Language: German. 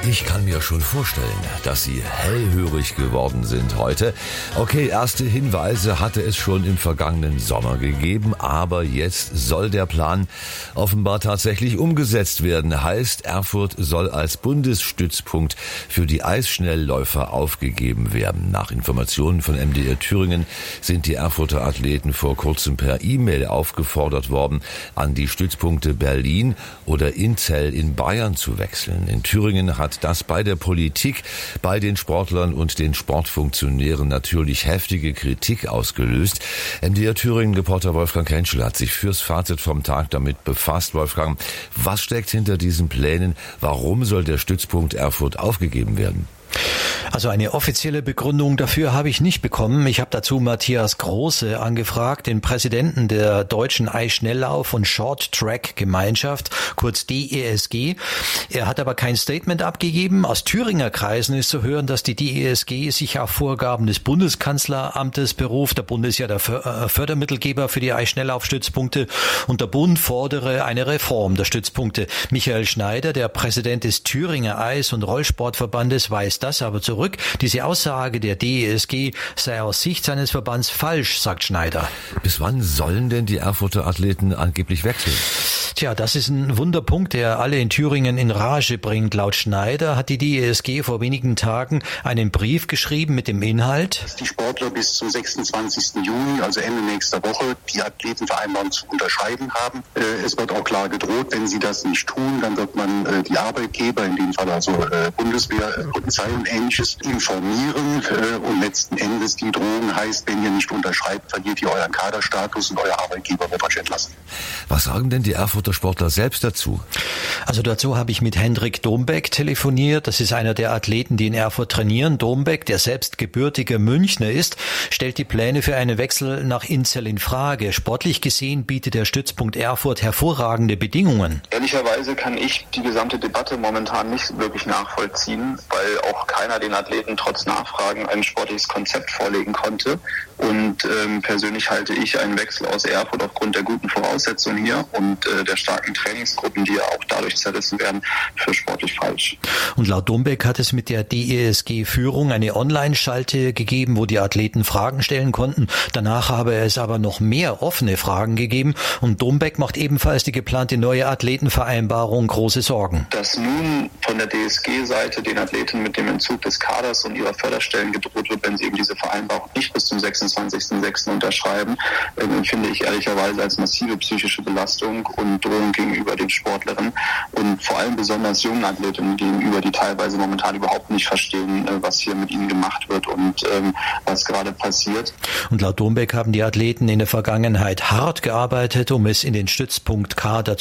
Ich kann mir schon vorstellen, dass Sie hellhörig geworden sind heute. Okay, erste Hinweise hatte es schon im vergangenen Sommer gegeben, aber jetzt soll der Plan offenbar tatsächlich umgesetzt werden. Heißt, Erfurt soll als Bundesstützpunkt für die Eisschnellläufer aufgegeben werden. Nach Informationen von MDR Thüringen sind die Erfurter Athleten vor kurzem per E-Mail aufgefordert worden, an die Stützpunkte Berlin oder Inzell in Bayern zu wechseln. In Thüringen hat das bei der Politik, bei den Sportlern und den Sportfunktionären natürlich heftige Kritik ausgelöst. MDR Thüringen-Reporter Wolfgang Henschel hat sich fürs Fazit vom Tag damit befasst. Wolfgang, was steckt hinter diesen Plänen? Warum soll der Stützpunkt Erfurt aufgegeben werden? Also eine offizielle Begründung dafür habe ich nicht bekommen. Ich habe dazu Matthias Große angefragt, den Präsidenten der Deutschen Eisschnelllauf- und Short-Track-Gemeinschaft, kurz DESG. Er hat aber kein Statement abgegeben. Aus Thüringer Kreisen ist zu hören, dass die DESG sich auf Vorgaben des Bundeskanzleramtes beruft. Der Bund ist ja der Fördermittelgeber für die Eisschnelllaufstützpunkte und der Bund fordere eine Reform der Stützpunkte. Michael Schneider, der Präsident des Thüringer Eis- und Rollsportverbandes, weist das aber zurück. Diese Aussage der DESG sei aus Sicht seines Verbands falsch, sagt Schneider. Bis wann sollen denn die Erfurter Athleten angeblich wechseln? Tja, das ist ein Wunderpunkt, der alle in Thüringen in Rage bringt. Laut Schneider hat die DESG vor wenigen Tagen einen Brief geschrieben mit dem Inhalt: Die Sportler bis zum 26. Juni, also Ende nächster Woche, die Athletenvereinbarung zu unterschreiben haben. Es wird auch klar gedroht, wenn sie das nicht tun, dann wird man die Arbeitgeber, in dem Fall also Bundeswehr, Polizei und Ähnliches, informieren. Und letzten Endes die Drohung heißt, wenn ihr nicht unterschreibt, verliert ihr euren Kaderstatus und euer Arbeitgeber wird euch entlassen. Was sagen denn die Erfurter Sportler selbst dazu? Also dazu habe ich mit Hendrik Dombeck telefoniert. Das ist einer der Athleten, die in Erfurt trainieren. Dombeck, der selbst gebürtiger Münchner ist, stellt die Pläne für einen Wechsel nach Inzell in Frage. Sportlich gesehen bietet der Stützpunkt Erfurt hervorragende Bedingungen. Ehrlicherweise kann ich die gesamte Debatte momentan nicht wirklich nachvollziehen, weil auch keiner den Athleten trotz Nachfragen ein sportliches Konzept vorlegen konnte. Und persönlich halte ich einen Wechsel aus Erfurt aufgrund der guten Voraussetzungen hier und der starken Trainingsgruppen, die ja auch dadurch zerrissen werden, für sportlich falsch. Und laut Dombeck hat es mit der DESG-Führung eine Online-Schalte gegeben, wo die Athleten Fragen stellen konnten. Danach habe es aber noch mehr offene Fragen gegeben. Und Dombeck macht ebenfalls die geplante neue Athletenvereinbarung große Sorgen. Dass nun von der DSG-Seite den Athleten mit dem Entzug des Kaders und ihrer Förderstellen gedroht wird, wenn sie eben diese Vereinbarung nicht bis zum 26.06. unterschreiben, empfinde ich ehrlicherweise als massive psychische Belastung und Drohung gegenüber den Sportlerinnen und vor allem besonders jungen Athletinnen gegenüber, die teilweise momentan überhaupt nicht verstehen, was hier mit ihnen gemacht wird und was gerade passiert. Und laut Dombeck haben die Athleten in der Vergangenheit hart gearbeitet, um es in den Stützpunkt Kader